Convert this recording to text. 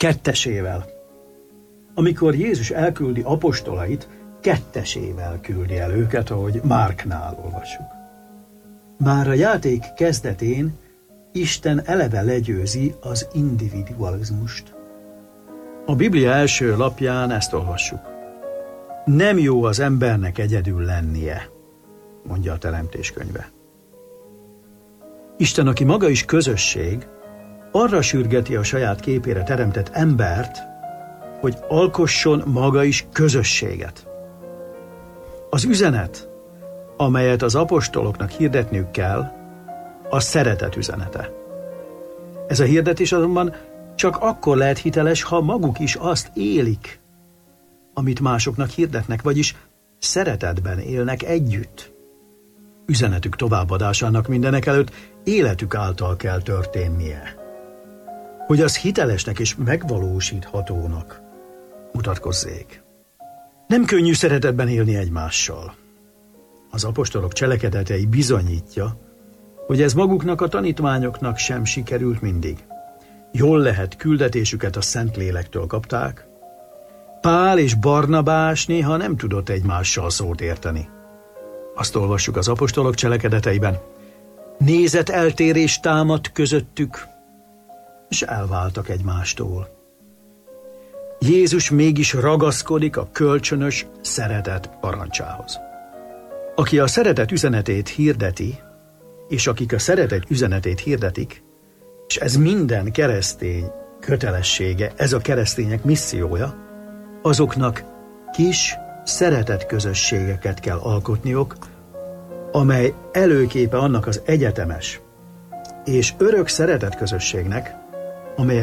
kettesével. Amikor Jézus elküldi apostolait, kettesével küldi el őket, ahogy Márknál olvassuk. Már a játék kezdetén Isten eleve legyőzi az individualizmust. A Biblia első lapján ezt olvassuk. Nem jó az embernek egyedül lennie, mondja a Teremtés könyve. Isten, aki maga is közösség, arra sürgeti a saját képére teremtett embert, hogy alkosson maga is közösséget. Az üzenet, amelyet az apostoloknak hirdetniük kell, a szeretet üzenete. Ez a hirdetés azonban csak akkor lehet hiteles, ha maguk is azt élik, amit másoknak hirdetnek, vagyis szeretetben élnek együtt. Üzenetük továbbadásának mindenek előtt életük által kell történnie, hogy az hitelesnek és megvalósíthatónak mutatkozzék. Nem könnyű szeretetben élni egymással. Az apostolok cselekedetei bizonyítja, hogy ez maguknak a tanítványoknak sem sikerült mindig. Jól lehet, küldetésüket a Szentlélektől kapták. Pál és Barnabás néha nem tudott egymással szót érteni. Azt olvassuk az apostolok cselekedeteiben. Nézeteltérés támadt közöttük, és elváltak egymástól. Jézus mégis ragaszkodik a kölcsönös szeretet parancsához. Aki a szeretet üzenetét hirdeti, és akik a szeretet üzenetét hirdetik, és ez minden keresztény kötelessége, ez a keresztények missziója, azoknak kis szeretetközösségeket kell alkotniuk, amely előképe annak az egyetemes és örök szeretetközösségnek, amely